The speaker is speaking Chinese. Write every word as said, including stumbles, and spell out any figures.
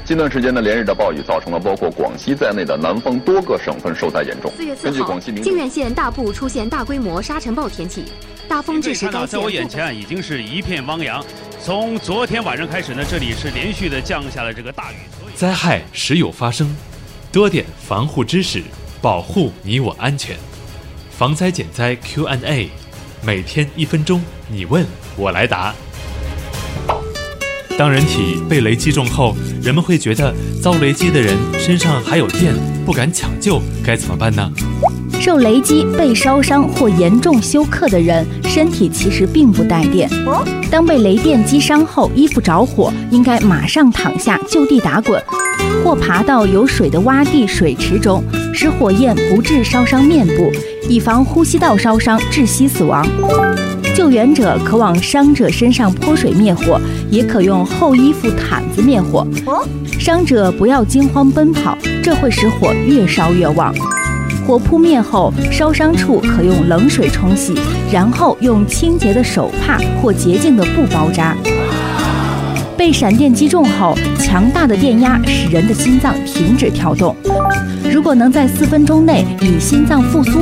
近段时间的连日的暴雨，造成了包括广西在内的南方多个省份受灾严重。 四月四号，靖远县大部出现大规模沙尘暴天气，大风致使该县。 在我眼前已经是一片汪洋。从昨天晚上开始呢，这里是连续的降下了这个大雨。 灾害时有发生，多点防护知识，保护你我安全。防灾减灾 Q and A， 每天一分钟，你问我来答。当人体被雷击中后，人们会觉得遭雷击的人身上还有电，不敢抢救，该怎么办呢？ 受雷击被烧伤或严重休克的人，身体其实并不带电。当被雷电击伤后，衣服着火，应该马上躺下就地打滚，或爬到有水的洼地、水池中，使火焰不致烧伤面部，以防呼吸道烧伤窒息死亡。救援者可往伤者身上泼水灭火，也可用厚衣服毯子灭火。伤者不要惊慌奔跑，这会使火越烧越旺。火扑灭后，烧伤处可用冷水冲洗，然后用清洁的手帕或洁净的布包扎。被闪电击中后，强大的电压使人的心脏停止跳动。如果能在四分钟内以心脏复苏